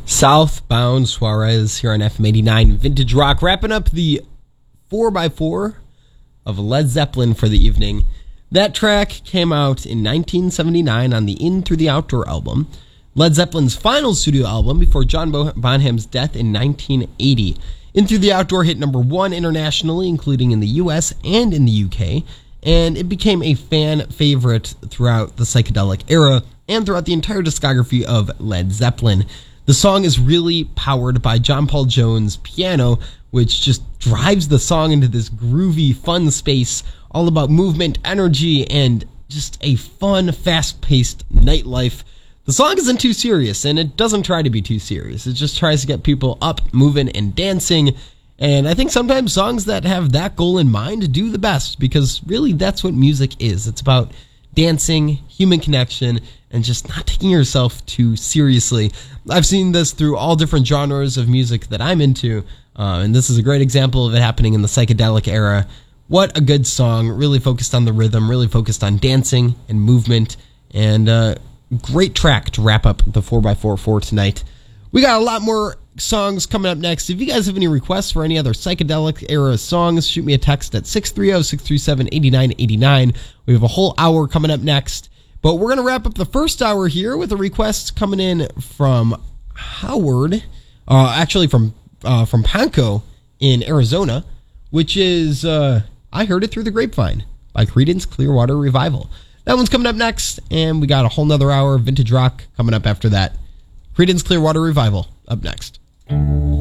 Southbound Suarez here on FM 89 Vintage Rock, wrapping up the 4x4 of Led Zeppelin for the evening. That track came out in 1979 on the In Through the Outdoor album, Led Zeppelin's final studio album before John Bonham's death in 1980. In Through the Outdoor hit number 1 internationally, including in the US and in the UK, and it became a fan favorite throughout the psychedelic era and throughout the entire discography of Led Zeppelin. The song is really powered by John Paul Jones' piano, which just drives the song into this groovy, fun space, all about movement, energy, and just a fun, fast-paced nightlife. The song isn't too serious, and it doesn't try to be too serious. It just tries to get people up, moving, and dancing. And I think sometimes songs that have that goal in mind do the best, because really that's what music is. It's about dancing, human connection, and just not taking yourself too seriously. I've seen this through all different genres of music that I'm into, and this is a great example of it happening in the psychedelic era. What a good song, really focused on the rhythm, really focused on dancing and movement, and great track to wrap up the 4x4 for tonight. We got a lot more songs coming up next. If you guys have any requests for any other psychedelic era songs, shoot me a text at 630-637-8989. We have a whole hour coming up next. But we're going to wrap up the first hour here with a request coming in from Howard, actually from Panko in Arizona, which is I Heard It Through the Grapevine by Creedence Clearwater Revival. That one's coming up next, and we got a whole nother hour of vintage rock coming up after that. Creedence Clearwater Revival up next.